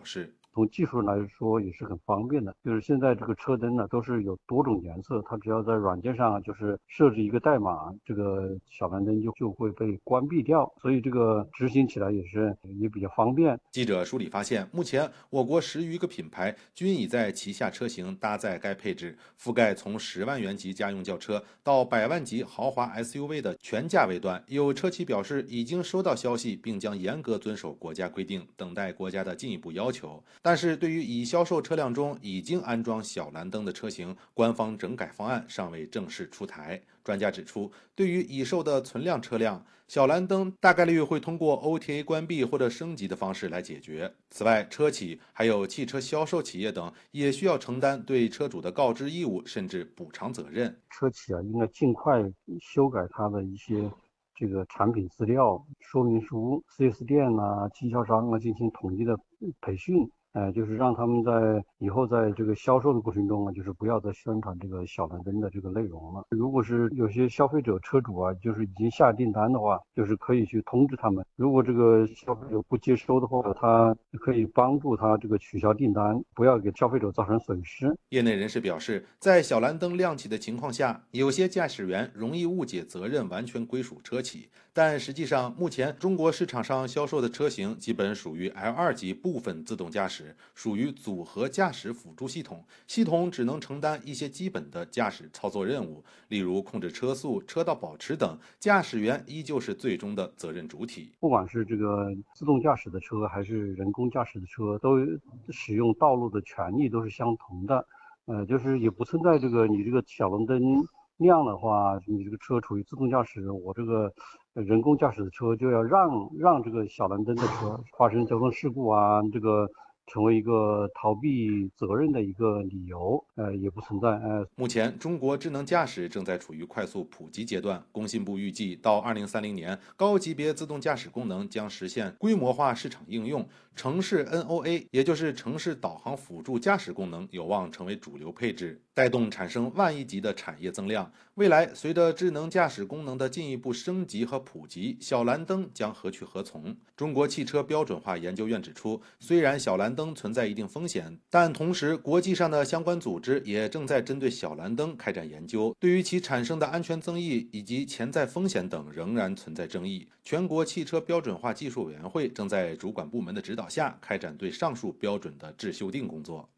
表示， 从技术来说也是很方便的，就是现在这个车灯呢都是有多种颜色，它只要在软件上就是设置一个代码，这个小蓝灯就会被关闭掉，所以这个执行起来也比较方便。 记者梳理发现，目前我国10余个品牌均已在旗下车型搭载该配置，覆盖从10万元级家用轿车到100万级豪华 SUV 的全价位段。有车企表示已经收到消息，并将严格遵守国家规定，等待国家的进一步要求。但是对于已销售车辆中已经安装小蓝灯的车型，官方整改方案尚未正式出台。专家指出，对于已售的存量车辆，小蓝灯大概率会通过 OTA 关闭或者升级的方式来解决。此外，车企还有汽车销售企业等也需要承担对车主的告知义务，甚至补偿责任。 车企应该尽快修改它的一些这个产品资料说明书，4S 店经销商进行统一的培训。就是让他们以后在这个销售的过程中就是不要再宣传这个小蓝灯的这个内容了。如果是有些消费者车主就是已经下订单的话，就是可以去通知他们。如果这个消费者不接收的话，他可以帮助他这个取消订单，不要给消费者造成损失。 业内人士表示，在小蓝灯亮起的情况下，有些驾驶员容易误解责任完全归属车企，但实际上，目前中国市场上销售的车型基本属于 L2 级部分自动驾驶，属于组合驾驶辅助系统，系统只能承担一些基本的驾驶操作任务，例如控制车速、车道保持等，驾驶员依旧是最终的责任主体。 不管是这个自动驾驶的车还是人工驾驶的车，都使用道路的权利都是相同的。就是也不存在你这个小蓝灯亮的话，你这个车处于自动驾驶，我这个人工驾驶的车就要让这个小蓝灯的车发生交通事故这个成为一个逃避责任的一个理由，也不存在。 目前，中国智能驾驶正在处于快速普及阶段。工信部预计，到2030年，高级别自动驾驶功能将实现规模化市场应用，城市 NOA， 也就是城市导航辅助驾驶功能，有望成为主流配置，带动产生万亿级的产业增量。未来，随着智能驾驶功能的进一步升级和普及，小蓝灯将何去何从？中国汽车标准化研究院指出，虽然小蓝灯存在一定风险，但同时国际上的相关组织也正在针对小蓝灯开展研究，对于其产生的安全争议以及潜在风险等仍然存在争议。全国汽车标准化技术委员会正在主管部门的指导下开展对上述標準嘅質修訂工作。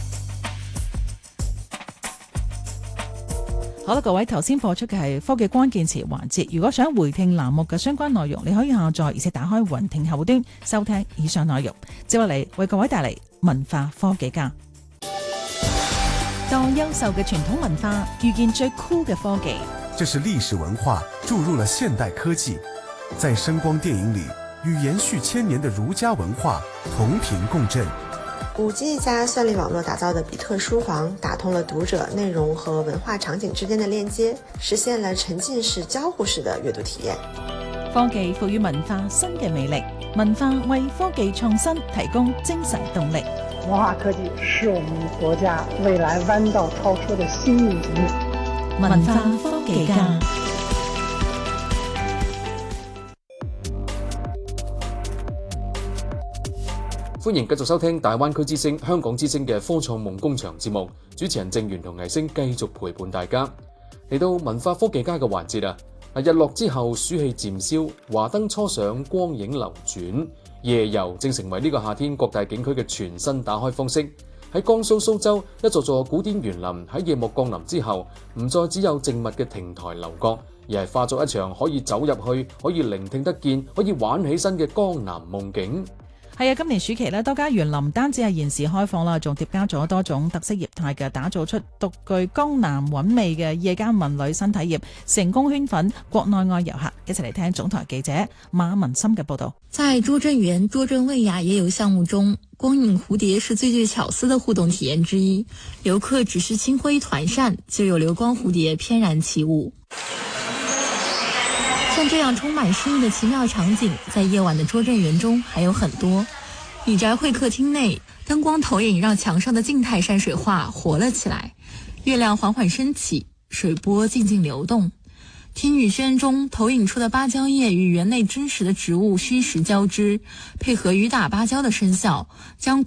好啦，各位，頭先播出嘅係科技關鍵詞環節。如果想回聽欄目嘅相關內容，你可以下載而且打開雲聽客戶端收聽以上內容。接落嚟為各位帶嚟文化科技家。當優秀嘅傳統文化遇見最酷嘅科技， 這是歷史文化注入了現代科技，在聲光電影裡與延續1000年的儒家文化同頻共振。 5G 加算力網絡打造的比特書房打通了讀者內容和文化場景之間的鏈接，實現了沉浸式交互式的閱讀體驗。 科技賦予文化新嘅魅力，文化為科技創新提供精神動力。 文化科技是我們國家未來彎道超車的新引擎。 文化科技家。 歡迎繼續收聽大灣區之聲、香港之聲嘅科創夢工場節目，主持人鄭源同藝星繼續陪伴大家。嚟到文化科技家嘅環節啊！日落之後暑氣漸消，華燈初上光影流轉，夜遊正成為呢個夏天各大景區嘅全新打開方式。喺江蘇蘇州，一座座古典園林喺夜幕降臨之後，唔再只有靜默嘅亭台樓閣，而係化作一場可以走入去、可以聆聽得見、可以玩起身嘅江南夢境。 係啊，今年暑期咧，多家園林唔單止係現時開放啦，仲疊加咗多種特色業態嘅，打造出獨具江南韻味嘅夜間文旅新體驗，成功圈粉國內外遊客。一齊嚟聽總台記者馬文森嘅報導。 在拙政園拙政味雅夜遊項目中，光影蝴蝶是最具巧思的互動體驗之一，遊客只是輕揮團扇，就有流光蝴蝶翩然起舞。像這樣充滿詩意的奇妙場景，在夜晚的拙政園中還有很多。李宅會客廳內，燈光投影讓牆上的靜態山水畫活了起來，月亮緩緩升起，水波靜靜流動。聽雨軒中投影出的芭蕉葉與園內真實的植物虛實交織，配合雨打芭蕉的聲效，將